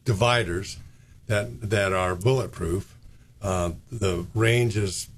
dividers that are bulletproof. The range is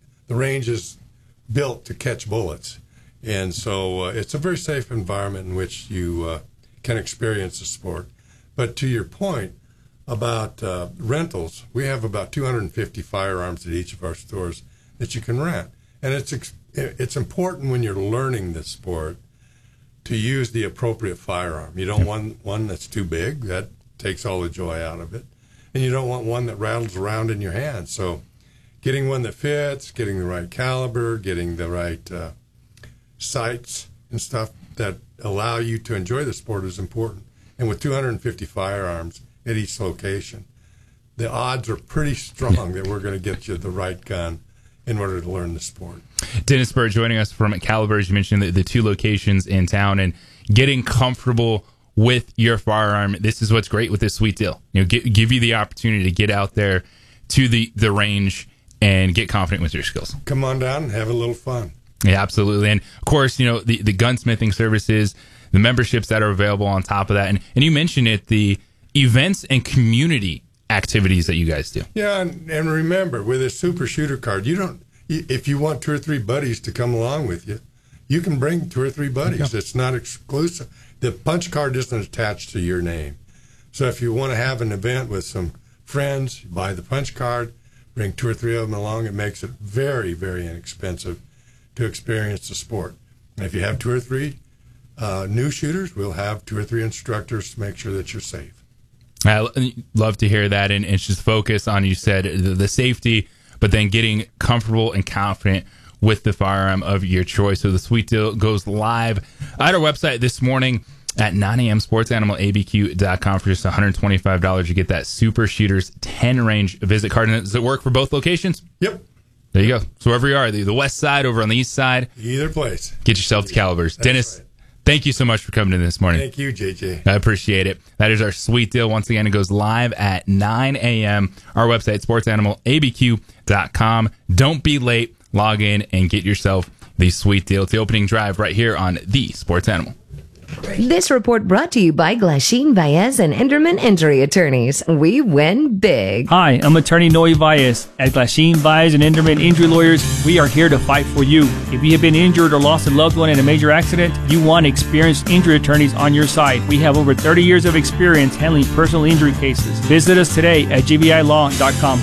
built to catch bullets, and so it's a very safe environment in which you can experience the sport. But to your point about rentals, we have about 250 firearms at each of our stores that you can rent, and it's important when you're learning this sport to use the appropriate firearm. You don't want one that's too big, that takes all the joy out of it, and you don't want one that rattles around in your hand. So getting one that fits, getting the right caliber, getting the right sights and stuff that allow you to enjoy the sport is important. And with 250 firearms at each location, the odds are pretty strong that we're going to get you the right gun in order to learn the sport. Dennis Burt joining us from Caliber, as you mentioned, the two locations in town, and getting comfortable with your firearm. This is what's great with this sweet deal. Give you the opportunity to get out there to the range and get confident with your skills. Come on down and have a little fun. Yeah, absolutely. And of course, the gunsmithing services, the memberships that are available on top of that. And you mentioned it, the events and community activities that you guys do. Yeah, and remember, with a super shooter card, if you want 2 or 3 buddies to come along with you, you can bring 2 or 3 buddies. Okay. It's not exclusive. The punch card isn't attached to your name. So if you want to have an event with some friends, you buy the punch card, bring 2 or 3 of them along. It makes it very, very inexpensive to experience the sport. And if you have 2 or 3 new shooters, we'll have 2 or 3 instructors to make sure that you're safe. I love to hear that, and it's just focus on, you said, the safety, but then getting comfortable and confident with the firearm of your choice. So the sweet deal goes live at our website this morning at 9 a.m. sportsanimалabq.com for just $125. You get that Super Shooters 10 range visit card. And does it work for both locations? Yep. There you go. So wherever you are, the west side, over on the east side. Either place. Get yourself to Calibers. Dennis, right. Thank you so much for coming in this morning. Thank you, JJ. I appreciate it. That is our sweet deal. Once again, it goes live at 9 a.m. Our website, sportsanimалabq.com. Don't be late. Log in and get yourself the sweet deal. It's the opening drive right here on the Sports Animal. This report brought to you by Glasheen, Baez, and Enderman Injury Attorneys. We win big. Hi, I'm attorney Noe Baez. At Glasheen, Baez, and Enderman Injury Lawyers, we are here to fight for you. If you have been injured or lost a loved one in a major accident, you want experienced injury attorneys on your side. We have over 30 years of experience handling personal injury cases. Visit us today at gbilaw.com.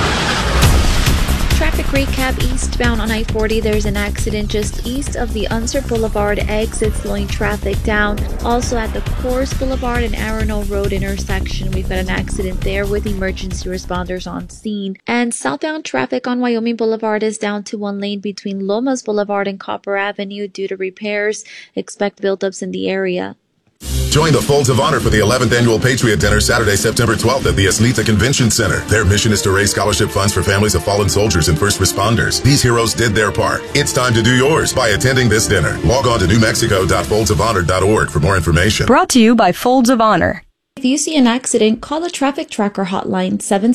Traffic recap eastbound on I-40. There's an accident just east of the Unser Boulevard exit, slowing traffic down. Also at the Coors Boulevard and Arundel Road intersection, we've got an accident there with emergency responders on scene. And southbound traffic on Wyoming Boulevard is down to 1 lane between Lomas Boulevard and Copper Avenue due to repairs. Expect buildups in the area. Join the Folds of Honor for the 11th Annual Patriot Dinner Saturday, September 12th at the Aslita Convention Center. Their mission is to raise scholarship funds for families of fallen soldiers and first responders. These heroes did their part. It's time to do yours by attending this dinner. Log on to newmexico.foldsofhonor.org for more information. Brought to you by Folds of Honor. If you see an accident, call the Traffic Tracker hotline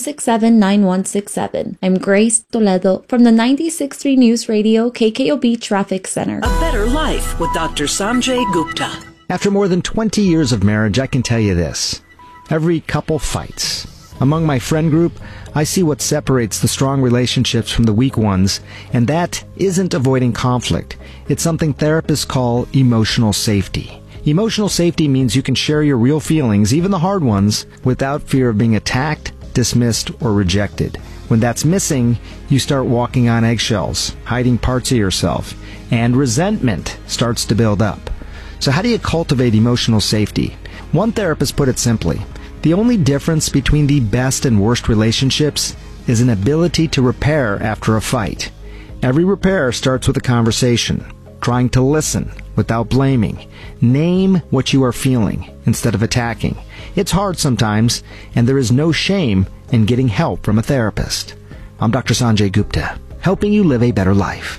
767-9167. I'm Grace Toledo from the 96.3 News Radio KKOB Traffic Center. A better life with Dr. Sanjay Gupta. After more than 20 years of marriage, I can tell you this. Every couple fights. Among my friend group, I see what separates the strong relationships from the weak ones, and that isn't avoiding conflict. It's something therapists call emotional safety. Emotional safety means you can share your real feelings, even the hard ones, without fear of being attacked, dismissed, or rejected. When that's missing, you start walking on eggshells, hiding parts of yourself, and resentment starts to build up. So how do you cultivate emotional safety? One therapist put it simply: the only difference between the best and worst relationships is an ability to repair after a fight. Every repair starts with a conversation, trying to listen without blaming. Name what you are feeling instead of attacking. It's hard sometimes, and there is no shame in getting help from a therapist. I'm Dr. Sanjay Gupta, helping you live a better life.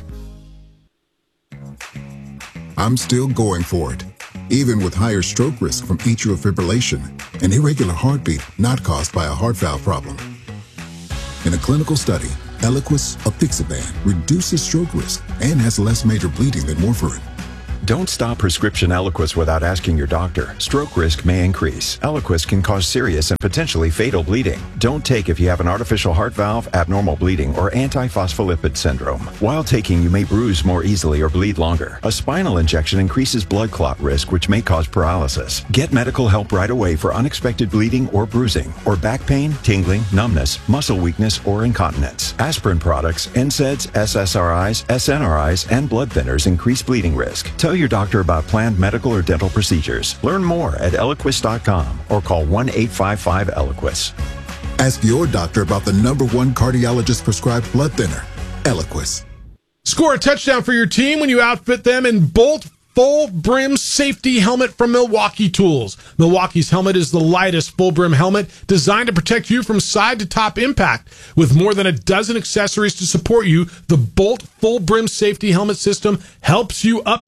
I'm still going for it, even with higher stroke risk from atrial fibrillation, an irregular heartbeat not caused by a heart valve problem. In a clinical study, Eliquis apixaban reduces stroke risk and has less major bleeding than warfarin. Don't stop prescription Eliquis without asking your doctor. Stroke risk may increase. Eliquis can cause serious and potentially fatal bleeding. Don't take if you have an artificial heart valve, abnormal bleeding, or antiphospholipid syndrome. While taking, you may bruise more easily or bleed longer. A spinal injection increases blood clot risk, which may cause paralysis. Get medical help right away for unexpected bleeding or bruising, or back pain, tingling, numbness, muscle weakness, or incontinence. Aspirin products, NSAIDs, SSRIs, SNRIs, and blood thinners increase bleeding risk. Tell your doctor about planned medical or dental procedures. Learn more at Eliquis.com or call 1-855-ELIQUIS. Ask your doctor about the #1 cardiologist prescribed blood thinner, Eliquis. Score a touchdown for your team when you outfit them in Bolt Full Brim Safety Helmet from Milwaukee Tools. Milwaukee's helmet is the lightest full brim helmet designed to protect you from side to top impact. With more than a dozen accessories to support you, the Bolt Full Brim Safety Helmet system helps you up.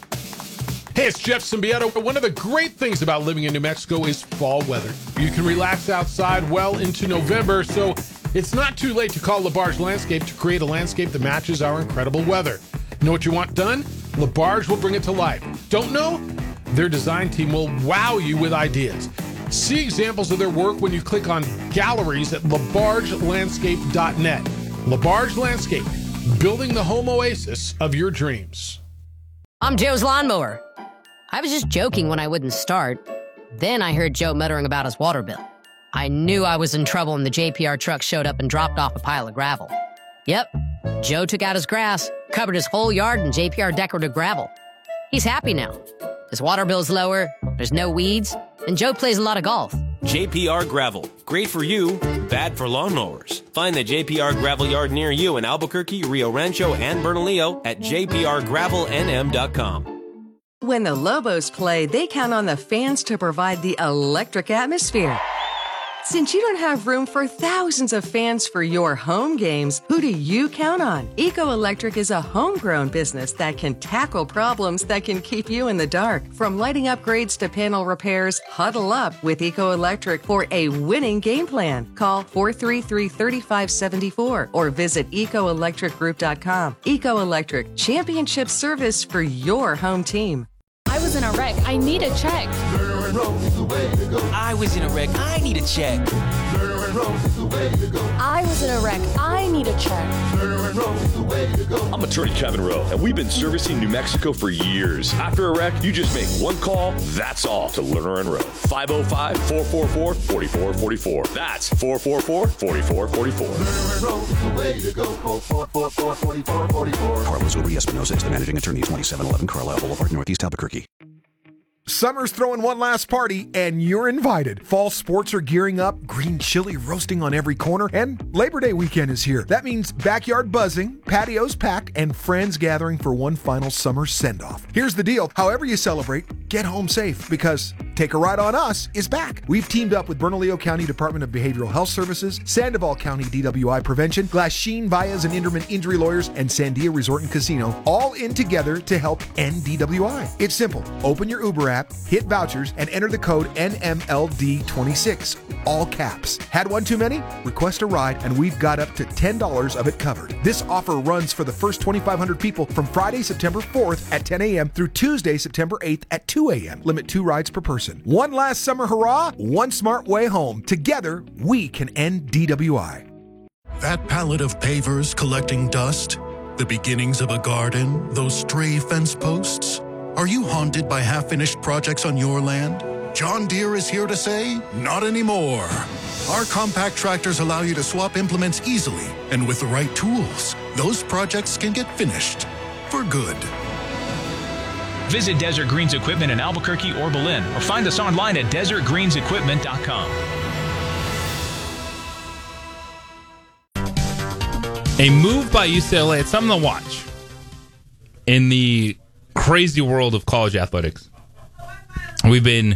Hey, it's Jeff Symbieta. One of the great things about living in New Mexico is fall weather. You can relax outside well into November, so it's not too late to call LaBarge Landscape to create a landscape that matches our incredible weather. Know what you want done? LaBarge will bring it to life. Don't know? Their design team will wow you with ideas. See examples of their work when you click on galleries at labargelandscape.net. LaBarge Landscape, building the home oasis of your dreams. I'm Joe's lawnmower. I was just joking when I wouldn't start. Then I heard Joe muttering about his water bill. I knew I was in trouble when the JPR truck showed up and dropped off a pile of gravel. Yep, Joe took out his grass, covered his whole yard in JPR decorative gravel. He's happy now. His water bill's lower, there's no weeds, and Joe plays a lot of golf. JPR Gravel. Great for you, bad for lawnmowers. Find the JPR Gravel yard near you in Albuquerque, Rio Rancho, and Bernalillo at jprgravelnm.com. When the Lobos play, they count on the fans to provide the electric atmosphere. Since you don't have room for thousands of fans for your home games, who do you count on? Eco Electric is a homegrown business that can tackle problems that can keep you in the dark. From lighting upgrades to panel repairs, huddle up with Eco Electric for a winning game plan. Call 433-3574 or visit ecoelectricgroup.com. Eco Electric, championship service for your home team. I was in a wreck. I need a check. I was in a wreck. I need a check. I was in a wreck. I need a check. I'm attorney Kevin Rowe, and we've been servicing New Mexico for years. After a wreck, you just make one call, that's all, to Lerner and Rowe. 505-444-4444. That's 444-4444. Carlos Uri Espinosa is the managing attorney, 2711 Carlisle Boulevard, Northeast Albuquerque. Summer's throwing one last party, and you're invited. Fall sports are gearing up, green chili roasting on every corner, and Labor Day weekend is here. That means backyard buzzing, patios packed, and friends gathering for one final summer send-off. Here's the deal. However you celebrate, get home safe, because Take a Ride on Us is back. We've teamed up with Bernalillo County Department of Behavioral Health Services, Sandoval County DWI Prevention, Glasheen, Baez, and Inderman Injury Lawyers, and Sandia Resort and Casino, all in together to help end DWI. It's simple. Open your Uber app, hit vouchers, and enter the code NMLD26, all caps. Had one too many? Request a ride, and we've got up to $10 of it covered. This offer runs for the first 2,500 people from Friday, September 4th at 10 a.m. through Tuesday, September 8th at 2 a.m. Limit 2 rides per person. One last summer hurrah, one smart way home. Together, we can end DWI. That pallet of pavers collecting dust, the beginnings of a garden, those stray fence posts. Are you haunted by half-finished projects on your land? John Deere is here to say, not anymore. Our compact tractors allow you to swap implements easily, and with the right tools, those projects can get finished for good. Visit Desert Greens Equipment in Albuquerque or Belen, or find us online at desertgreensequipment.com. A move by UCLA, it's something to watch in the crazy world of college athletics. We've been,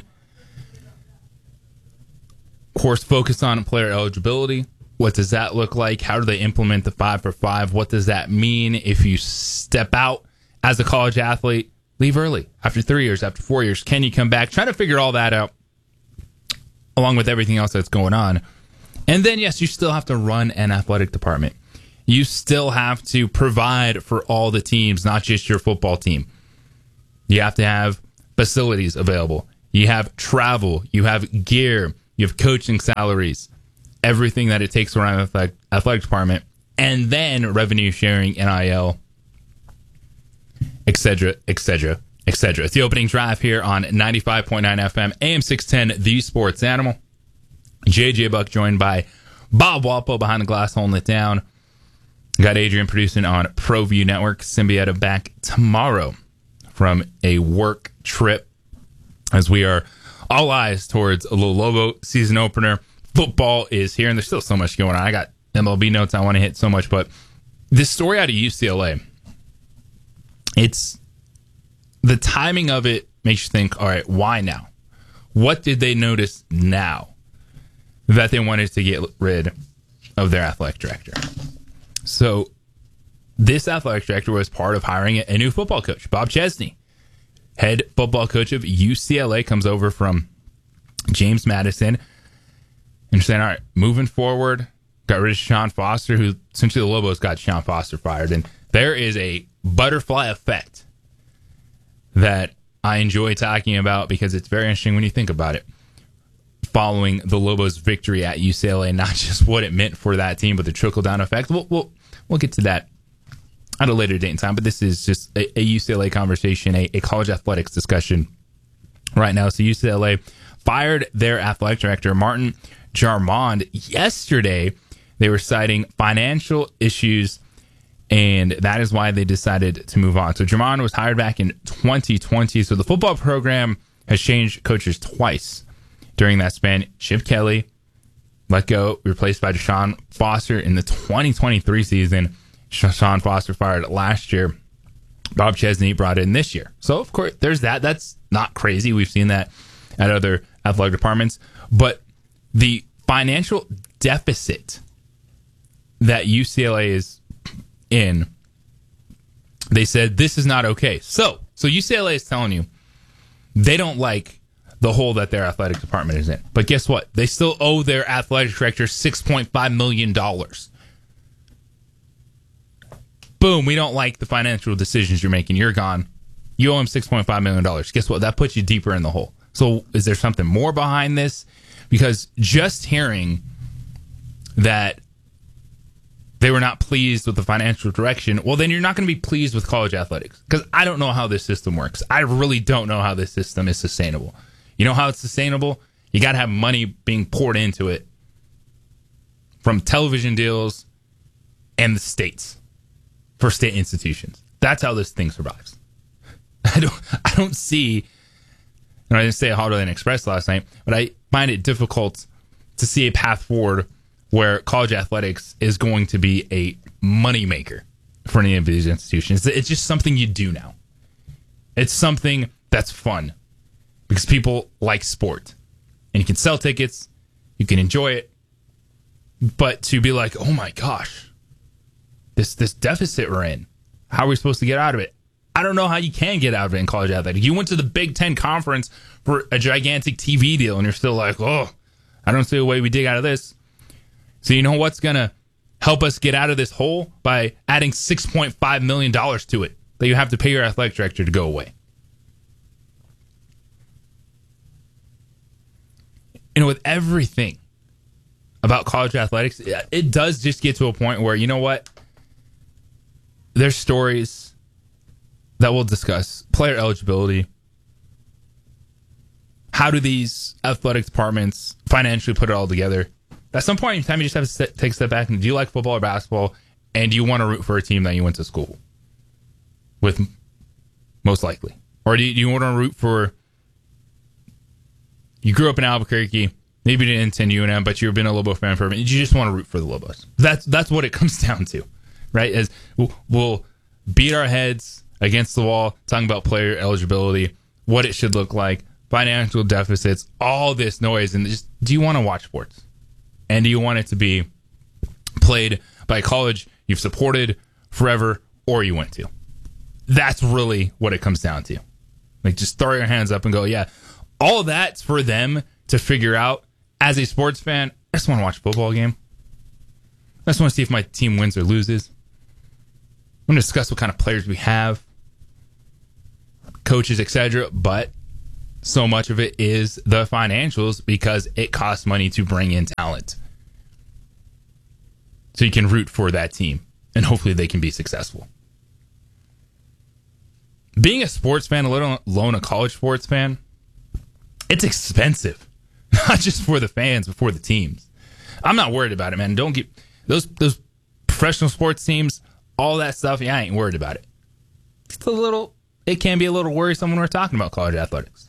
of course, focused on player eligibility. What does that look like? How do they implement the 5-for-5? What does that mean if you step out as a college athlete, leave early, after 3 years, after 4 years? Can you come back? Trying to figure all that out, along with everything else that's going on. And then, yes, you still have to run an athletic department. You still have to provide for all the teams, not just your football team. You have to have facilities available. You have travel. You have gear. You have coaching salaries. Everything that it takes around the athletic department. And then revenue sharing, NIL, etc., etc., etc. It's the opening drive here on 95.9 FM, AM 610, The Sports Animal. JJ Buck joined by Bob Walpole behind the glass holding it down. Got Adrian producing on ProView Network. Symbieta back tomorrow from a work trip as we are all eyes towards a little Lobo season opener. Football is here, and there's still so much going on. I got MLB notes I want to hit so much, but this story out of UCLA, it's the timing of it makes you think, all right, why now? What did they notice now that they wanted to get rid of their athletic director? So this athletic director was part of hiring a new football coach. Bob Chesney, head football coach of UCLA, comes over from James Madison and saying, all right, moving forward, got rid of Sean Foster, who essentially the Lobos got Sean Foster fired. And there is a butterfly effect that I enjoy talking about because it's very interesting when you think about it. Following the Lobos' victory at UCLA, not just what it meant for that team, but the trickle-down effect. We'll get to that at a later date and time, but this is just a UCLA conversation, a college athletics discussion right now. So UCLA fired their athletic director, Martin Jarmond, yesterday. They were citing financial issues, and that is why they decided to move on. So Jarmond was hired back in 2020. So the football program has changed coaches twice during that span. Chip Kelly let go, replaced by Deshaun Foster in the 2023 season. Deshaun Foster fired last year. Bob Chesney brought in this year. So, of course, there's that. That's not crazy. We've seen that at other athletic departments. But the financial deficit that UCLA is in, they said this is not okay. So UCLA is telling you they don't like the hole that their athletic department is in. But guess what? They still owe their athletic director $6.5 million. Boom, we don't like the financial decisions you're making. You're gone. You owe him $6.5 million. Guess what? That puts you deeper in the hole. So is there something more behind this? Because just hearing that they were not pleased with the financial direction, well, then you're not going to be pleased with college athletics. Because I don't know how this system works. I really don't know how this system is sustainable. You know how it's sustainable? You got to have money being poured into it from television deals and the states for state institutions. That's how this thing survives. I don't see, and I didn't say a Holiday Inn Express last night, but I find it difficult to see a path forward where college athletics is going to be a moneymaker for any of these institutions. It's just something you do now. It's something that's fun because people like sport. And you can sell tickets, you can enjoy it, but to be like, oh my gosh, this deficit we're in, how are we supposed to get out of it? I don't know how you can get out of it in college athletics. You went to the Big Ten Conference for a gigantic TV deal, and you're still like, oh, I don't see a way we dig out of this. So you know what's going to help us get out of this hole? By adding $6.5 million to it that you have to pay your athletic director to go away. You know, with everything about college athletics, it does just get to a point where, you know what? There's stories that we'll discuss. Player eligibility. How do these athletic departments financially put it all together? At some point in time, you just have to take a step back and do you like football or basketball? And do you want to root for a team that you went to school with, most likely? Or do you want to root for... You grew up in Albuquerque, maybe you didn't attend UNM, but you've been a Lobo fan forever. You just want to root for the Lobos. That's what it comes down to, right? As we'll beat our heads against the wall, talking about player eligibility, what it should look like, financial deficits, all this noise, and just, do you want to watch sports? And do you want it to be played by a college you've supported forever or you went to? That's really what it comes down to. Like, just throw your hands up and go, yeah. All of that's for them to figure out. As a sports fan, I just want to watch a football game. I just want to see if my team wins or loses. I'm going to discuss what kind of players we have, coaches, etc. But so much of it is the financials because it costs money to bring in talent. So you can root for that team and hopefully they can be successful. Being a sports fan, let alone a college sports fan, it's expensive. Not just for the fans, but for the teams. I'm not worried about it, man. Don't get those professional sports teams, all that stuff. Yeah, I ain't worried about it. It can be a little worrisome when we're talking about college athletics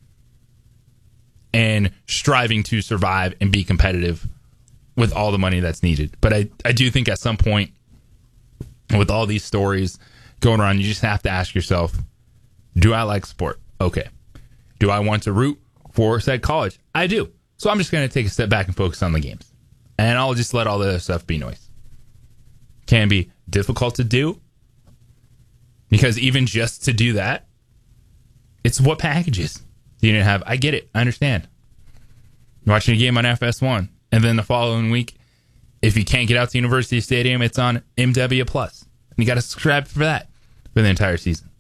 and striving to survive and be competitive with all the money that's needed. But I do think at some point, with all these stories going around, you just have to ask yourself, do I like sport? Okay. Do I want to root for said college? I do. So I'm just going to take a step back and focus on the games. And I'll just let all the other stuff be noise. Can be difficult to do. Because even just to do that, it's what packages you didn't have. I get it. I understand. You're watching a game on FS1. And then the following week, if you can't get out to University Stadium, it's on MW+. And you got to subscribe for that for the entire season.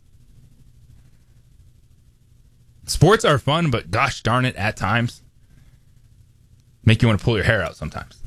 Sports are fun, but gosh darn it, at times, make you want to pull your hair out sometimes.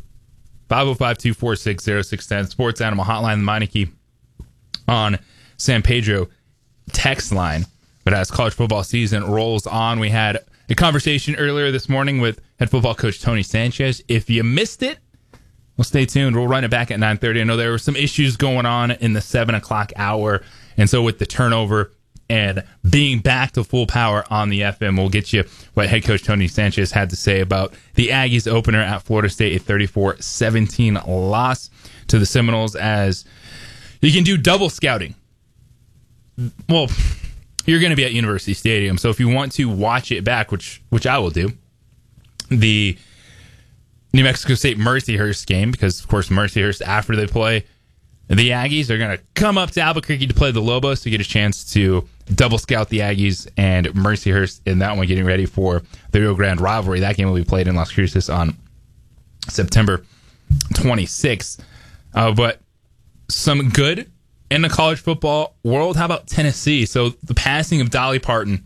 505-246-0610, Sports Animal Hotline, the Meineke on San Pedro text line. But as college football season rolls on, we had a conversation earlier this morning with head football coach Tony Sanchez. If you missed it, well, stay tuned. We'll run it back at 9:30. I know there were some issues going on in the 7 o'clock hour. And so with the turnover and being back to full power on the FM, we'll get you what head coach Tony Sanchez had to say about the Aggies opener at Florida State, a 34-17 loss to the Seminoles, as you can do double scouting. Well, you're going to be at University Stadium, so if you want to watch it back, which I will do, the New Mexico State Mercyhurst game, because, of course, Mercyhurst, after they play the Aggies, are going to come up to Albuquerque to play the Lobos to get a chance to double scout the Aggies and Mercyhurst in that one, getting ready for the Rio Grande rivalry. That game will be played in Las Cruces on September 26th. But some good in the college football world. How about Tennessee? So the passing of Dolly Parton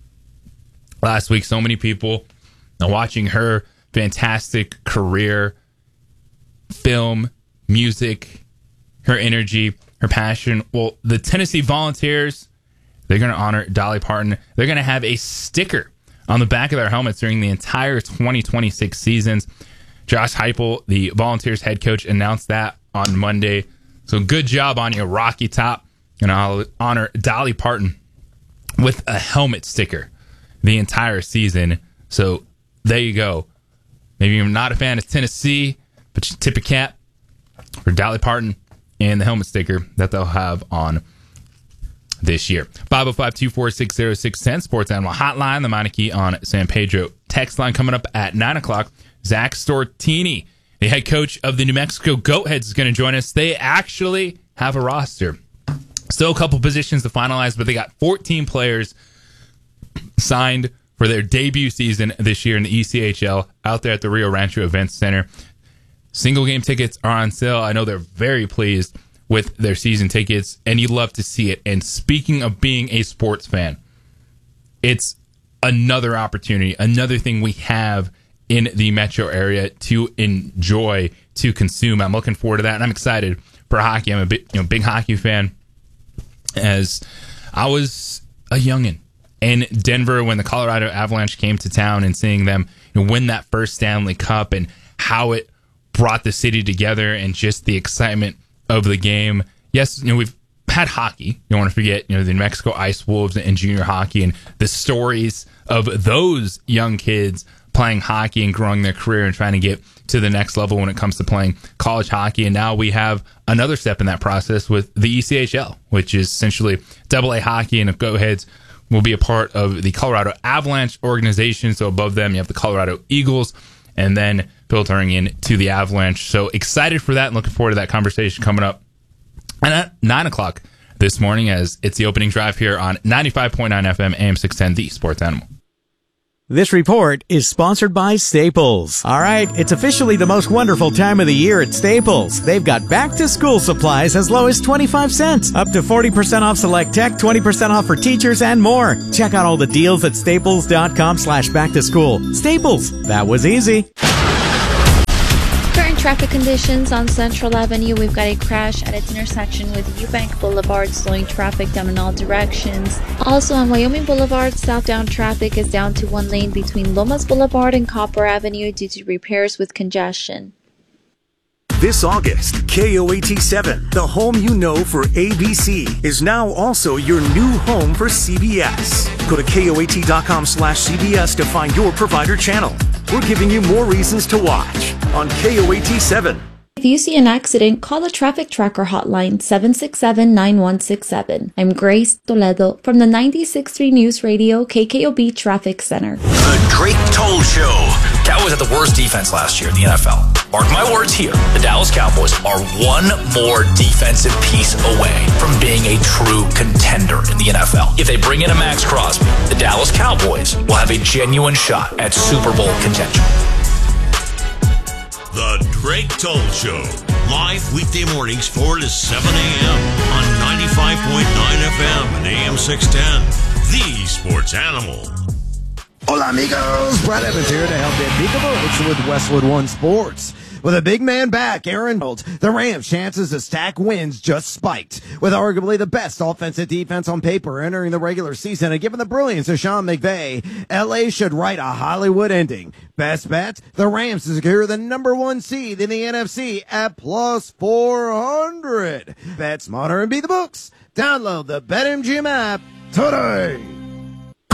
last week, so many people watching her fantastic career, film, music, her energy, her passion. Well, the Tennessee Volunteers, they're going to honor Dolly Parton. They're going to have a sticker on the back of their helmets during the entire 2026 seasons. Josh Heupel, the Volunteers head coach, announced that on Monday. So good job on you, Rocky Top. And I'll honor Dolly Parton with a helmet sticker the entire season. So there you go. Maybe you're not a fan of Tennessee, but you tip a cap for Dolly Parton and the helmet sticker that they'll have on this year. 505-246-0610, Sports Animal Hotline, the Meineke on San Pedro text line. Coming up at 9 o'clock, Zach Stortini, the head coach of the New Mexico Goatheads, is going to join us. They actually have a roster. Still a couple positions to finalize, but they got 14 players signed for their debut season this year in the ECHL out there at the Rio Rancho Events Center. Single game tickets are on sale. I know they're very pleased with their season tickets, and you love to see it. And speaking of being a sports fan, it's another opportunity, another thing we have in the metro area to enjoy, to consume. I'm looking forward to that, and I'm excited for hockey. I'm a big hockey fan, as I was a youngin' in Denver when the Colorado Avalanche came to town, and seeing them win that first Stanley Cup and how it brought the city together and just the excitement of the game. Yes, we've had hockey. You don't want to forget, the New Mexico Ice Wolves and junior hockey and the stories of those young kids playing hockey and growing their career and trying to get to the next level when it comes to playing college hockey. And now we have another step in that process with the ECHL, which is essentially AA hockey, and the Go-Aheads will be a part of the Colorado Avalanche organization. So above them, you have the Colorado Eagles, and then filtering in to the Avalanche. So excited for that and looking forward to that conversation coming up. And at 9 o'clock this morning, as it's the opening drive here on 95.9 FM, AM 610, the Sports Animal. This report is sponsored by Staples. All right, it's officially the most wonderful time of the year at Staples. They've got back-to-school supplies as low as 25 cents, up to 40% off select tech, 20% off for teachers, and more. Check out all the deals at staples.com/back-to-school. Staples, that was easy. Current traffic conditions on Central Avenue. We've got a crash at its intersection with Eubank Boulevard, slowing traffic down in all directions. Also on Wyoming Boulevard, southbound traffic is down to one lane between Lomas Boulevard and Copper Avenue due to repairs with congestion. This August, KOAT7, the home you know for ABC, is now also your new home for CBS. Go to KOAT.com/CBS to find your provider channel. We're giving you more reasons to watch on KOAT7. If you see an accident, call the Traffic Tracker hotline 767-9167. I'm Grace Toledo from the 96.3 News Radio KKOB Traffic Center. The Drake Toll Show. Cowboys had the worst defense last year in the NFL. Mark my words here, the Dallas Cowboys are one more defensive piece away from being a true contender in the NFL. If they bring in a Max Crosby, the Dallas Cowboys will have a genuine shot at Super Bowl contention. The Drake Toll Show, live weekday mornings 4 to 7 a.m. on 95.9 FM and AM 610. The Sports Animal. Hola, amigos. Brad Evans here to help get beat the books with Westwood One Sports. With a big man back, Aaron Bolt, the Rams' chances to stack wins just spiked. With arguably the best offensive defense on paper entering the regular season, and given the brilliance of Sean McVay, LA should write a Hollywood ending. Best bet, the Rams to secure the #1 seed in the NFC at plus 400. Bet smarter and beat the books. Download the BetMGM app today.